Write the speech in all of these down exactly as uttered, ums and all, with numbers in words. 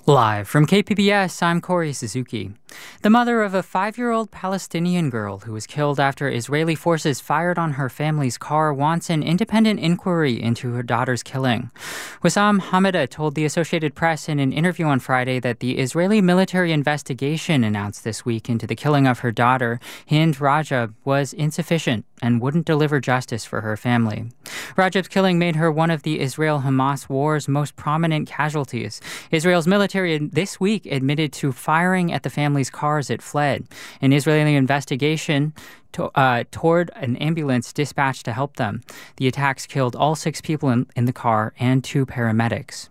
Live from K P B S, I'm Corey Suzuki. The mother of a five-year-old Palestinian girl who was killed after Israeli forces fired on her family's car wants an independent inquiry into her daughter's killing. Wissam Hamida told the Associated Press in an interview on Friday that the Israeli military investigation announced this week into the killing of her daughter, Hind Rajab, was insufficient and wouldn't deliver justice for her family. Rajab's killing made her one of the Israel-Hamas war's most prominent casualties. Israel's military this week admitted to firing at the family's car as it fled. An Israeli investigation to, uh, toward an ambulance dispatched to help them. The attacks killed all six people in, in the car and two paramedics.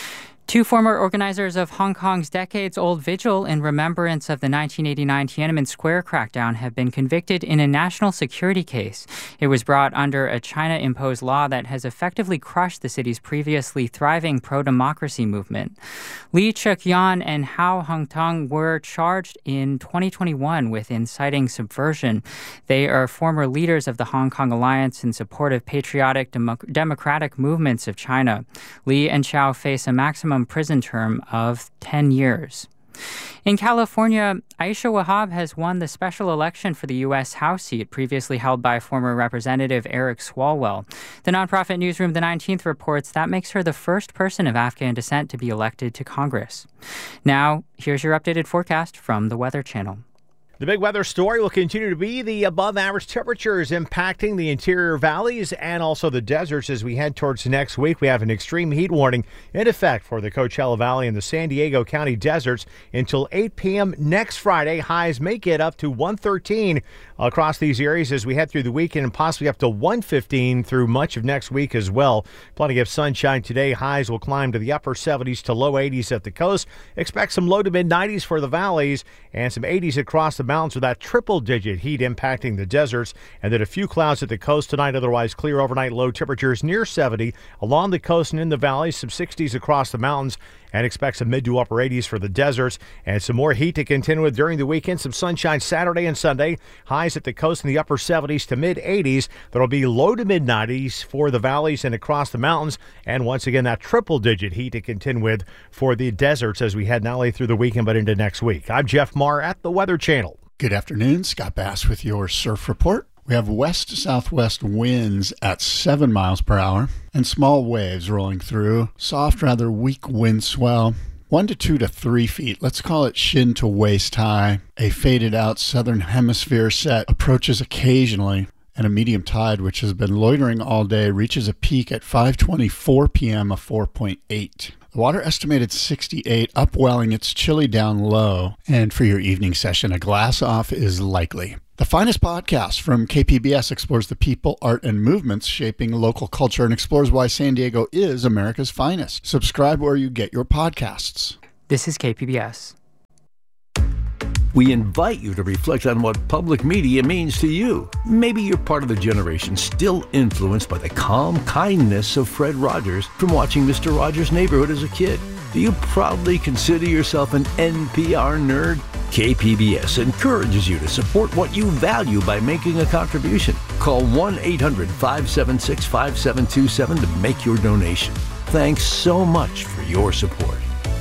Two former organizers of Hong Kong's decades-old vigil in remembrance of the nineteen eighty-nine Tiananmen Square crackdown have been convicted in a national security case. It was brought under a China-imposed law that has effectively crushed the city's previously thriving pro-democracy movement. Lee Chuk-yan and Hao Hongtong were charged in twenty twenty-one with inciting subversion. They are former leaders of the Hong Kong Alliance in support of patriotic demo- democratic movements of China. Lee and Chao face a maximum prison term of ten years. In California, Aisha Wahab has won the special election for the U S House seat previously held by former Representative Eric Swalwell. The nonprofit newsroom The nineteenth reports that makes her the first person of Afghan descent to be elected to Congress. Now, here's your updated forecast from the Weather Channel. The big weather story will continue to be the above-average temperatures impacting the interior valleys and also the deserts as we head towards next week. We have an extreme heat warning in effect for the Coachella Valley and the San Diego County deserts until eight p.m. next Friday. Highs may get up to one thirteen across these areas as we head through the weekend and possibly up to one fifteen through much of next week as well. Plenty of sunshine today. Highs will climb to the upper seventies to low eighties at the coast. Expect some low to mid nineties for the valleys and some eighties across the mountains with that triple-digit heat impacting the deserts, and then a few clouds at the coast tonight. Otherwise clear overnight, low temperatures near seventy along the coast and in the valleys, some sixties across the mountains, and expect some mid to upper eighties for the deserts and some more heat to contend with during the weekend. Some sunshine Saturday and Sunday. Highs at the coast in the upper seventies to mid eighties. There will be low to mid nineties for the valleys and across the mountains, and once again that triple-digit heat to contend with for the deserts as we head not only through the weekend but into next week. I'm Jeff Marr at the Weather Channel. Good afternoon. Scott Bass with your surf report. We have west-southwest winds at seven miles per hour and small waves rolling through. Soft, rather weak wind swell, one to two to three feet. Let's call it shin to waist high. A faded-out southern hemisphere set approaches occasionally, and a medium tide, which has been loitering all day, reaches a peak at five twenty-four p.m. of four point eight. The water estimated sixty-eight, upwelling. It's chilly down low. And for your evening session, a glass off is likely. The finest podcast from K P B S explores the people, art, and movements shaping local culture and explores why San Diego is America's finest. Subscribe where you get your podcasts. This is K P B S. We invite you to reflect on what public media means to you. Maybe you're part of the generation still influenced by the calm kindness of Fred Rogers from watching Mister Rogers' Neighborhood as a kid. Do you proudly consider yourself an N P R nerd? K P B S encourages you to support what you value by making a contribution. Call one eight hundred five seven six five seven two seven to make your donation. Thanks so much for your support.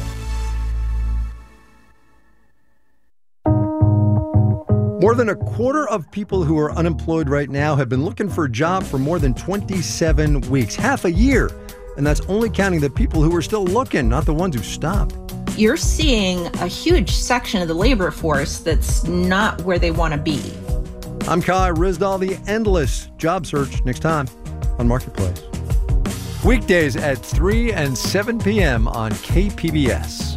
More than a quarter of people who are unemployed right now have been looking for a job for more than twenty-seven weeks, half a year. And that's only counting the people who are still looking, not the ones who stopped. You're seeing a huge section of the labor force that's not where they want to be. I'm Kai Rizdal, the endless job search, next time on Marketplace. Weekdays at three and seven p.m. on K P B S.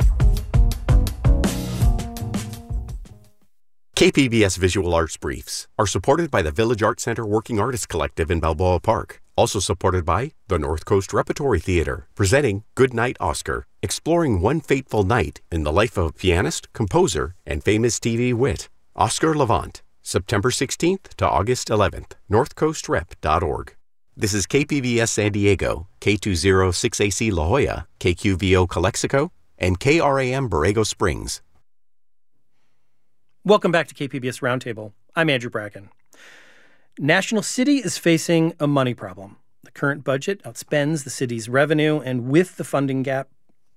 K P B S Visual Arts Briefs are supported by the Village Art Center Working Artists Collective in Balboa Park. Also supported by the North Coast Repertory Theater, presenting Goodnight Oscar, exploring one fateful night in the life of a pianist, composer, and famous T V wit. Oscar Levant, September sixteenth to August eleventh, north coast rep dot org. This is K P B S San Diego, K two oh six A C La Jolla, K Q V O Calexico, and K R A M Borrego Springs. Welcome back to K P B S Roundtable. I'm Andrew Bracken. National City is facing a money problem. The current budget outspends the city's revenue, and with the funding gap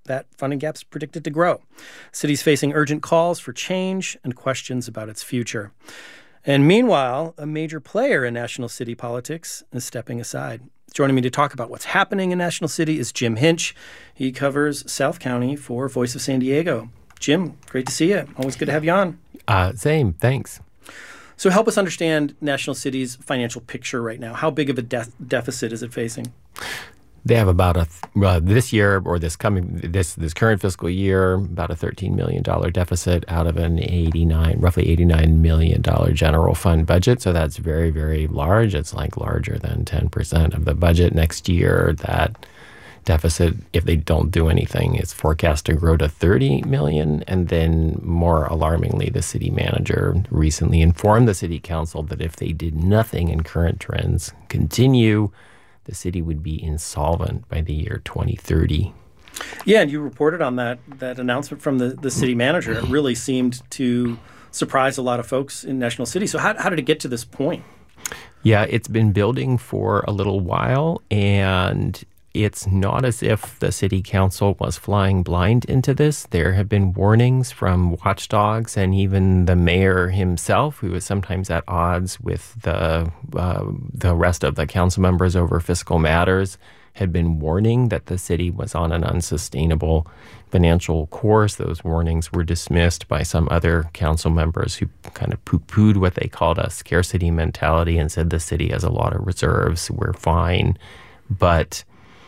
that funding gap's predicted to grow. The city's facing urgent calls for change and questions about its future. And meanwhile, a major player in National City politics is stepping aside. Joining me to talk about what's happening in National City is Jim Hinch. He covers South County for Voice of San Diego. Jim, great to see you. Always good to have you on. Uh, same, thanks. So help us understand National City's financial picture right now. How big of a def- deficit is it facing? They have about a uh, this year or this coming this this current fiscal year about a thirteen million dollars deficit out of an eighty-nine roughly eighty-nine million dollars general fund budget. So that's very, very large. It's like larger than ten percent of the budget. Next year, that deficit, if they don't do anything, is forecast to grow to thirty million dollars. And then more alarmingly, the city manager recently informed the city council that if they did nothing and current trends continue, the city would be insolvent by the year twenty thirty. Yeah, and you reported on that that announcement from the, the city manager. It really seemed to surprise a lot of folks in National City. So how, how did it get to this point? Yeah, it's been building for a little while, and it's not as if the city council was flying blind into this. There have been warnings from watchdogs and even the mayor himself, who is sometimes at odds with the uh, the rest of the council members over fiscal matters, had been warning that the city was on an unsustainable financial course. Those warnings were dismissed by some other council members who kind of poo-pooed what they called a scarcity mentality and said the city has a lot of reserves, we're fine. But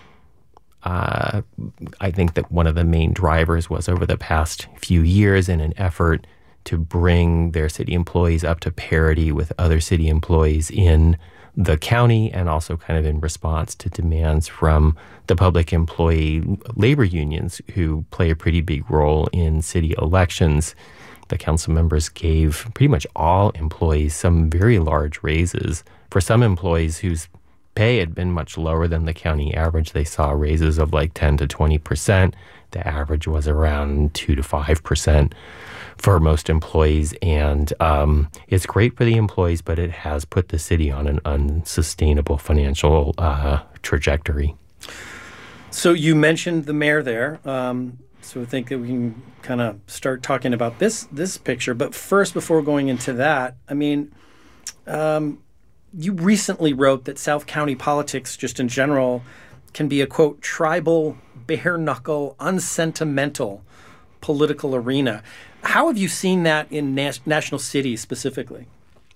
Uh, I think that one of the main drivers was over the past few years in an effort to bring their city employees up to parity with other city employees in the county, and also kind of in response to demands from the public employee labor unions who play a pretty big role in city elections. The council members gave pretty much all employees some very large raises. For some employees whose pay had been much lower than the county average, they saw raises of like ten to twenty percent. The average was around two to five percent for most employees. And um, it's great for the employees, but it has put the city on an unsustainable financial uh, trajectory. So you mentioned the mayor there. Um, so I think that we can kind of start talking about this this picture. But first, before going into that, I mean, um, you recently wrote that South County politics, just in general, can be a, quote, tribal, bare-knuckle, unsentimental political arena. How have you seen that in Nas- National City specifically?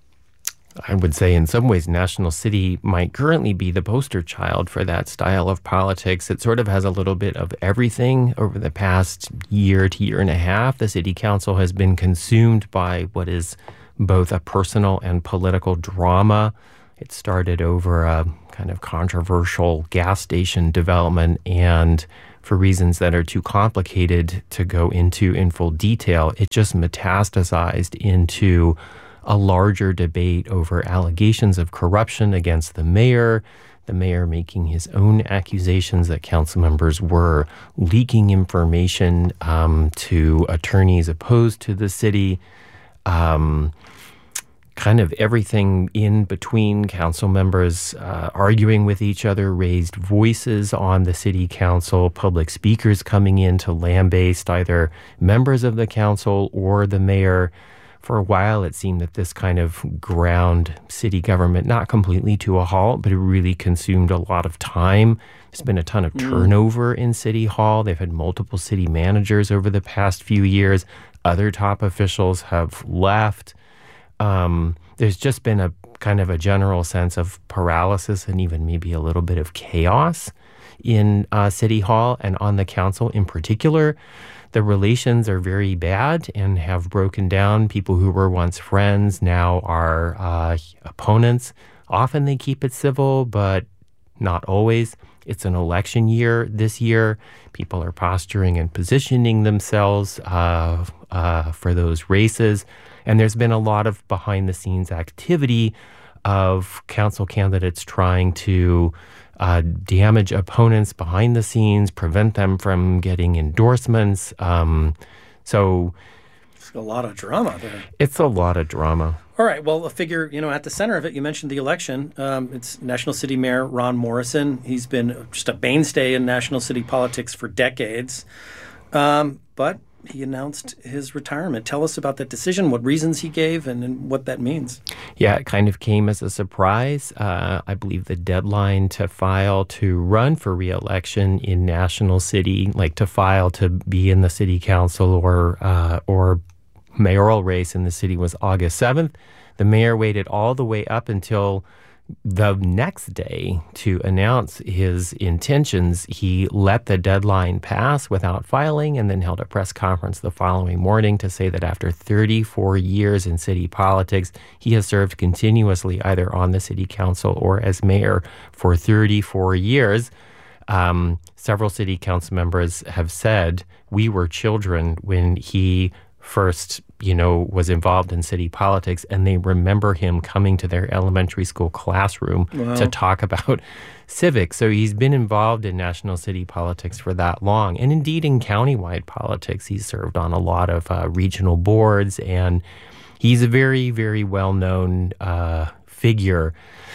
I would say in some ways National City might currently be the poster child for that style of politics. It sort of has a little bit of everything. Over the past year to year and a half, the city council has been consumed by what is both a personal and political drama. It started over a kind of controversial gas station development, and for reasons that are too complicated to go into in full detail, it just metastasized into a larger debate over allegations of corruption against the mayor, the mayor making his own accusations that council members were leaking information um, to attorneys opposed to the city. Um, kind of everything in between. Council members uh, arguing with each other, raised voices on the city council, public speakers coming in to lambaste either members of the council or the mayor. For a while, it seemed that this kind of ground city government, not completely to a halt, but it really consumed a lot of time. There's been a ton of turnover in City Hall. They've had multiple city managers over the past few years. Other top officials have left. Um, there's just been a kind of a general sense of paralysis and even maybe a little bit of chaos in uh, City Hall and on the council in particular. The relations are very bad and have broken down. People who were once friends now are uh, opponents. Often they keep it civil, but not always. It's an election year this year. People are posturing and positioning themselves uh, uh, for those races. And there's been a lot of behind-the-scenes activity of council candidates trying to uh, damage opponents behind the scenes, prevent them from getting endorsements. Um, so It's a lot of drama there. It's a lot of drama. All right. Well, a figure, you know, at the center of it, you mentioned the election. Um, it's National City Mayor Ron Morrison. He's been just a mainstay in national city politics for decades. Um, but he announced his retirement. Tell us about that decision, what reasons he gave, and, and what that means. Yeah, it kind of came as a surprise. Uh, I believe the deadline to file to run for re-election in National City, like to file to be in the city council or uh, or mayoral race in the city, was August seventh. The mayor waited all the way up until the next day to announce his intentions. He let the deadline pass without filing and then held a press conference the following morning to say that after thirty-four years in city politics, he has served continuously either on the city council or as mayor for thirty-four years. Um, several city council members have said, we were children when he first, you know, was involved in city politics, and they remember him coming to their elementary school classroom wow. to talk about civics. So he's been involved in national city politics for that long. And indeed in countywide politics, he's served on a lot of uh, regional boards, and he's a very, very well-known uh, figure.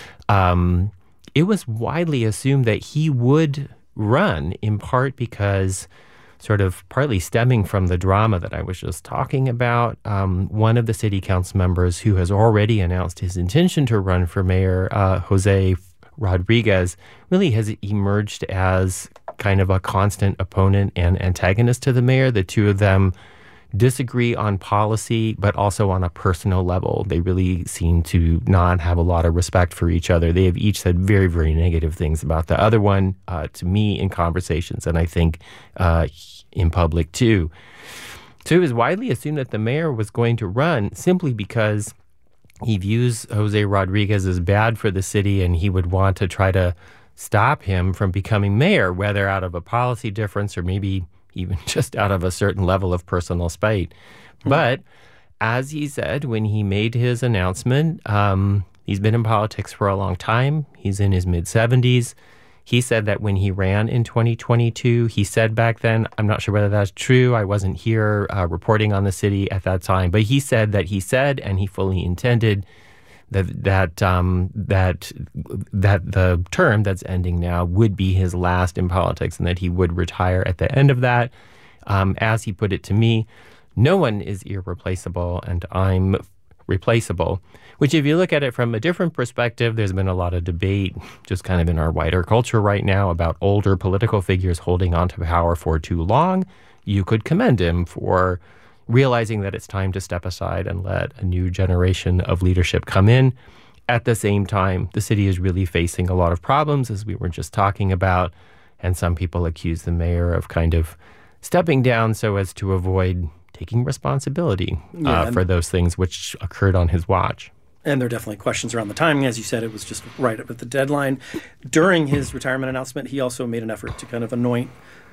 Um, it was widely assumed that he would run, in part because sort of partly stemming from the drama that I was just talking about. Um, one of the city council members who has already announced his intention to run for mayor, uh, Jose Rodriguez, really has emerged as kind of a constant opponent and antagonist to the mayor. The two of them disagree on policy, but also on a personal level. They really seem to not have a lot of respect for each other. They have each said very, very negative things about the other one uh, to me in conversations, and I think uh, in public too. So it was widely assumed that the mayor was going to run simply because he views Jose Rodriguez as bad for the city, and he would want to try to stop him from becoming mayor, whether out of a policy difference or maybe even just out of a certain level of personal spite. Mm-hmm. But as he said when he made his announcement, um, he's been in politics for a long time. He's in his mid-seventies. He said that when he ran in twenty twenty-two, he said back then, I'm not sure whether that's true, I wasn't here uh, reporting on the city at that time, but he said that he said, and he fully intended, that that um, that that the term that's ending now would be his last in politics, and that he would retire at the end of that. Um, as he put it to me, no one is irreplaceable, and I'm replaceable. Which, if you look at it from a different perspective, there's been a lot of debate just kind of in our wider culture right now about older political figures holding on to power for too long. You could commend him for realizing that it's time to step aside and let a new generation of leadership come in. At the same time, the city is really facing a lot of problems, as we were just talking about, and some people accuse the mayor of kind of stepping down so as to avoid taking responsibility yeah, uh, for those things which occurred on his watch. And there are definitely questions around the timing. As you said, it was just right up at the deadline. During his retirement announcement, he also made an effort to kind of anoint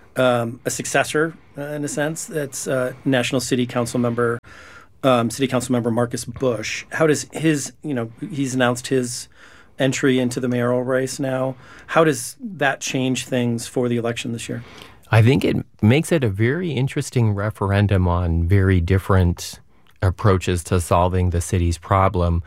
Um, a successor, uh, in a sense. That's uh, National City Council member, um, City Council member Marcus Bush. How does his, you know, he's announced his entry into the mayoral race now. How does that change things for the election this year? I think it makes it a very interesting referendum on very different approaches to solving the city's problem.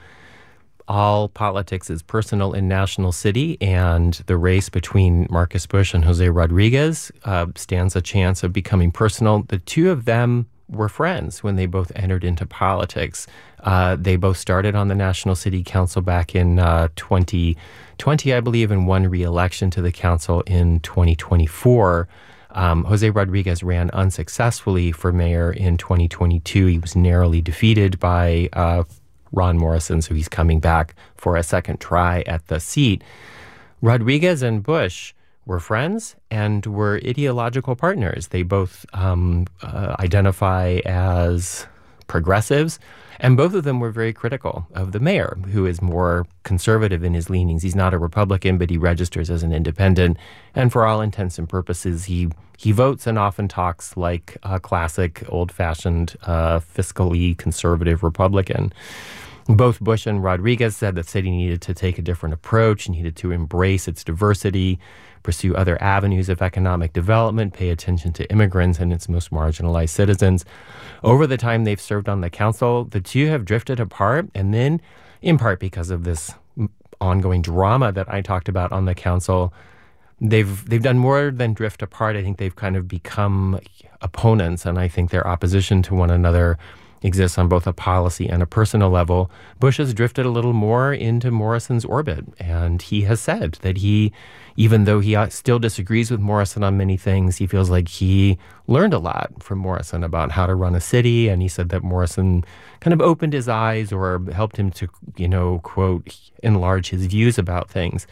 All politics is personal in National City, and the race between Marcus Bush and Jose Rodriguez uh, stands a chance of becoming personal. The two of them were friends when they both entered into politics. Uh, they both started on the National City Council back in uh, twenty twenty, I believe, and won re-election to the council in twenty twenty-four. Um, Jose Rodriguez ran unsuccessfully for mayor in twenty twenty-two. He was narrowly defeated by uh, Ron Morrison, so he's coming back for a second try at the seat. Rodriguez and Bush were friends and were ideological partners. They both um, uh, identify as progressives, and both of them were very critical of the mayor, who is more conservative in his leanings. He's not a Republican, but he registers as an independent, and for all intents and purposes, he he votes and often talks like a classic, old-fashioned, uh, fiscally conservative Republican. Both Bush and Rodriguez said the city needed to take a different approach, needed to embrace its diversity, pursue other avenues of economic development, pay attention to immigrants and its most marginalized citizens. Over the time they've served on the council, the two have drifted apart, and then, in part because of this ongoing drama that I talked about on the council, they've they've done more than drift apart. I think they've kind of become opponents, and I think their opposition to one another exists on both a policy and a personal level. Bush has drifted a little more into Morrison's orbit, and he has said that he, even though he still disagrees with Morrison on many things, he feels like he learned a lot from Morrison about how to run a city, and he said that Morrison kind of opened his eyes or helped him to, you know, quote, enlarge his views about things.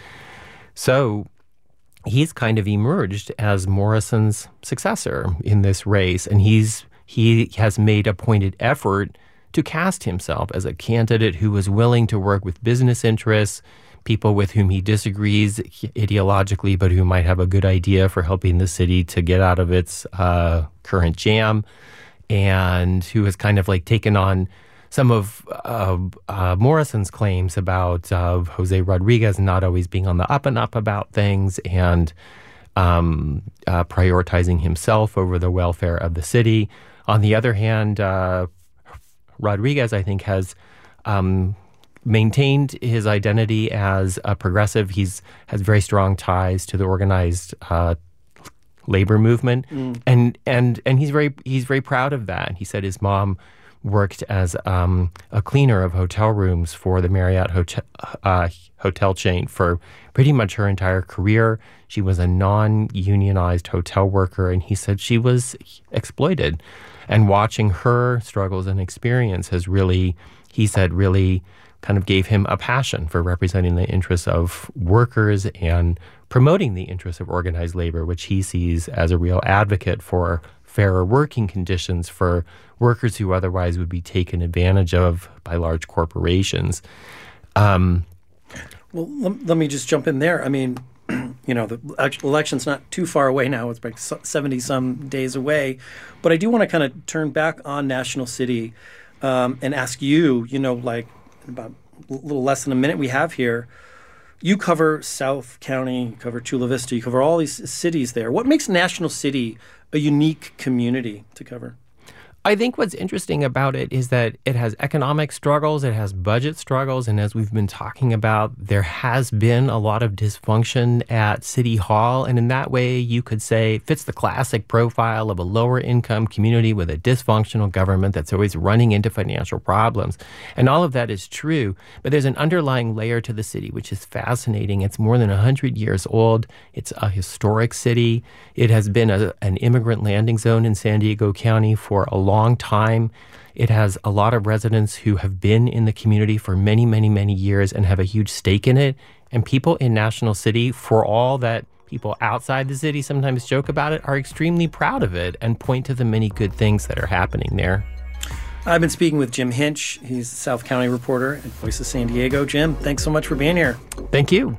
So he's kind of emerged as Morrison's successor in this race, and he's he has made a pointed effort to cast himself as a candidate who is willing to work with business interests, people with whom he disagrees ideologically, but who might have a good idea for helping the city to get out of its uh, current jam, and who has kind of like taken on some of uh, uh, Morrison's claims about uh, Jose Rodriguez not always being on the up and up about things, and um, uh, prioritizing himself over the welfare of the city. On the other hand, uh, Rodriguez, I think, has um, maintained his identity as a progressive. He's has very strong ties to the organized uh, labor movement, mm. and and and he's very he's very proud of that. He said his mom worked as um, a cleaner of hotel rooms for the Marriott hotel uh, hotel chain for pretty much her entire career. She was a non-unionized hotel worker, and he said she was exploited. And watching her struggles and experience has really, he said, really kind of gave him a passion for representing the interests of workers and promoting the interests of organized labor, which he sees as a real advocate for fairer working conditions for workers who otherwise would be taken advantage of by large corporations. Um, well, let, let me just jump in there. I mean, you know, the election's not too far away now. It's like seventy-some days away. But I do want to kind of turn back on National City um, and ask you, you know, like about a little less than a minute we have here, you cover South County, you cover Chula Vista, you cover all these cities there. What makes National City a unique community to cover? I think what's interesting about it is that it has economic struggles, it has budget struggles, and as we've been talking about, there has been a lot of dysfunction at City Hall, and in that way, you could say it fits the classic profile of a lower-income community with a dysfunctional government that's always running into financial problems. And all of that is true, but there's an underlying layer to the city, which is fascinating. It's more than one hundred years old. It's a historic city. It has been a, an immigrant landing zone in San Diego County for a long long time. It has a lot of residents who have been in the community for many, many, many years and have a huge stake in it. And people in National City, for all that people outside the city sometimes joke about it, are extremely proud of it and point to the many good things that are happening there. I've been speaking with Jim Hinch. He's the South County reporter at Voice of San Diego. Jim, thanks so much for being here. Thank you.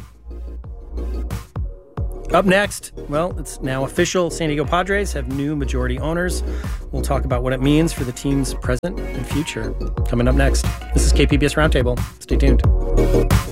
Up next, well, it's now official. San Diego Padres have new majority owners. We'll talk about what it means for the team's present and future. Coming up next, this is K P B S Roundtable. Stay tuned.